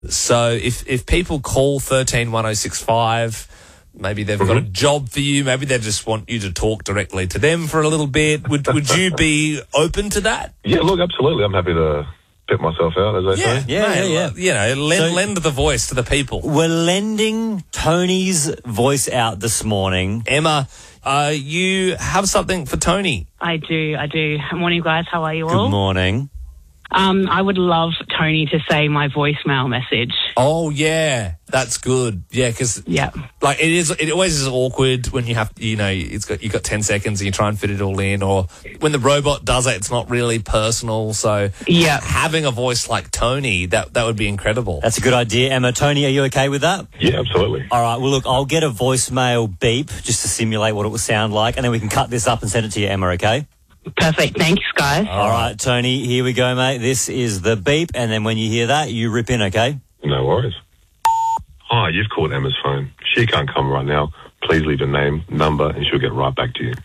So if people call 131065, maybe they've got a job for you, maybe they just want you to talk directly to them for a little bit. Would you be open to that? Yeah, look, absolutely. I'm happy to pip myself out, as they say. Yeah. You know, lend the voice to the people. We're lending Tony's voice out this morning. Emma, you have something for Tony. I do. Morning, guys. How are you all? Good morning. I would love Tony to say my voicemail message. Oh, yeah. That's good. Yeah, because like it always is awkward when you have, you've got 10 seconds and you try and fit it all in, or when the robot does it, it's not really personal. So having a voice like Tony, that would be incredible. That's a good idea, Emma. Tony, are you okay with that? Yeah, absolutely. All right. Well, look, I'll get a voicemail beep just to simulate what it will sound like, and then we can cut this up and send it to you, Emma, okay? Perfect. Thanks, guys. All right, Tony, here we go, mate. This is the beep, and then when you hear that, you rip in, okay? No worries. Hi, you've called Emma's phone. She can't come right now. Please leave your name, number, and she'll get right back to you.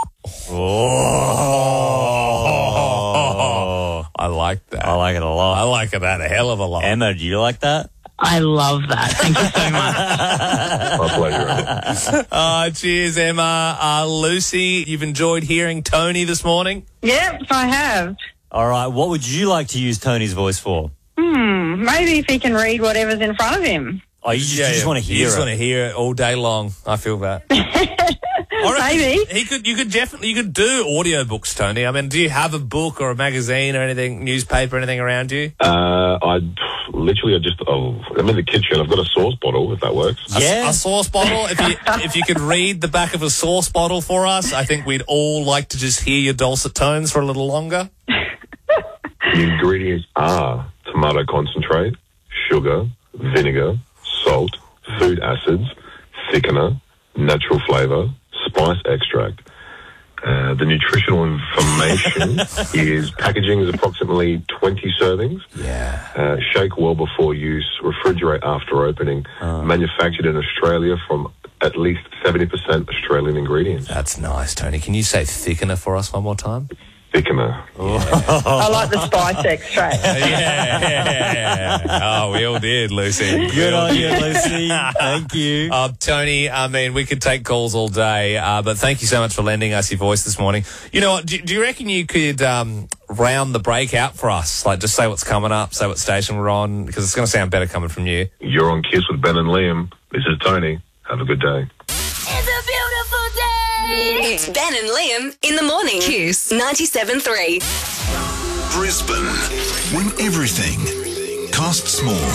Oh, I like that. I like it a lot. I like it a hell of a lot. Emma, do you like that? I love that. Thank you so much. My pleasure. Cheers, Emma. Lucy, you've enjoyed hearing Tony this morning? Yep, I have. All right, what would you like to use Tony's voice for? Maybe if he can read whatever's in front of him. Oh, you just want to hear it. You just want to hear it all day long. I feel that. Maybe. You could do audiobooks, Tony. I mean, do you have a book or a magazine or anything, newspaper, anything around you? I'm in the kitchen. I've got a sauce bottle, if that works. Yeah. A sauce bottle? If you could read the back of a sauce bottle for us, I think we'd all like to just hear your dulcet tones for a little longer. The ingredients are tomato concentrate, sugar, vinegar, salt, food acids, thickener, natural flavour, spice extract. The nutritional information is packaging is approximately 20 servings. Yeah. Shake well before use. Refrigerate after opening. Manufactured in Australia from at least 70% Australian ingredients. That's nice, Tony. Can you say thickener for us one more time? Thickener. I like the spice extract. Yeah. Oh, we all did, Lucy. Good on you, Lucy. Thank you. Tony, I mean, we could take calls all day, but thank you so much for lending us your voice this morning. You know what, do you reckon you could round the break out for us? Like, just say what's coming up, say what station we're on, because it's going to sound better coming from you. You're on Kiss with Ben and Liam. This is Tony. Have a good day. It's a beautiful day. It's Ben and Liam in the morning. Kiss 97.3. Brisbane, when everything costs more.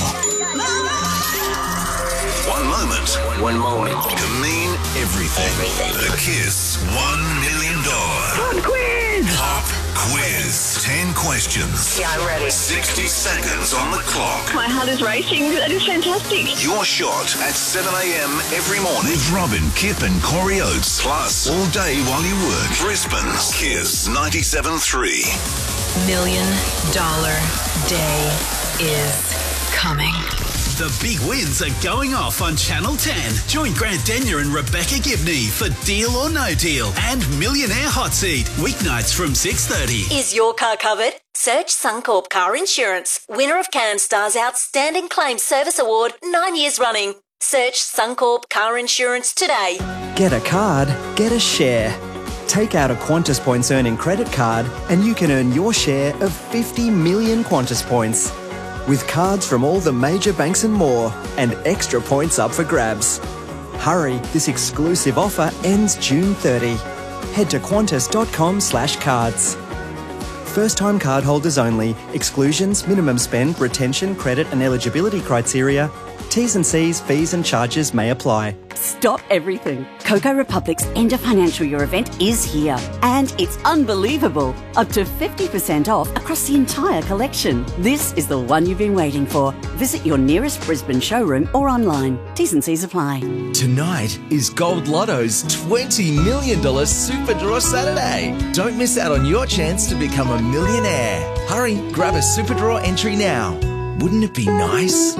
One moment can mean everything. The Kiss $1 million Pop Quiz. 10 questions. Yeah, I'm ready. 60 seconds on the clock. My heart is racing. That is fantastic. Your shot at 7 a.m. every morning with Robin, Kip and Corey Oates. Plus, all day while you work. Brisbane's Kiss 97.3. $1 million day is coming. The big wins are going off on Channel 10. Join Grant Denyer and Rebecca Gibney for Deal or No Deal and Millionaire Hot Seat, weeknights from 6:30. Is your car covered? Search Suncorp Car Insurance, winner of CanStar's Outstanding Claims Service Award 9 years running. Search Suncorp Car Insurance today. Get a card, get a share. Take out a Qantas Points earning credit card and you can earn your share of 50 million Qantas Points. With cards from all the major banks and more, and extra points up for grabs. Hurry, this exclusive offer ends June 30. Head to qantas.com/cards. First-time cardholders only. Exclusions, minimum spend, retention, credit and eligibility criteria. T's and C's, fees and charges may apply. Stop everything. Coco Republic's End of Financial Year event is here. And it's unbelievable. Up to 50% off across the entire collection. This is the one you've been waiting for. Visit your nearest Brisbane showroom or online. T's and C's apply. Tonight is Gold Lotto's $20 million Super Draw Saturday. Don't miss out on your chance to become a millionaire. Hurry, grab a Super Draw entry now. Wouldn't it be nice?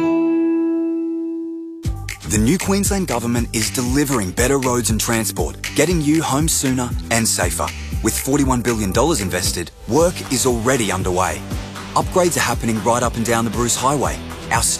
The new Queensland Government is delivering better roads and transport, getting you home sooner and safer. With $41 billion invested, work is already underway. Upgrades are happening right up and down the Bruce Highway. Our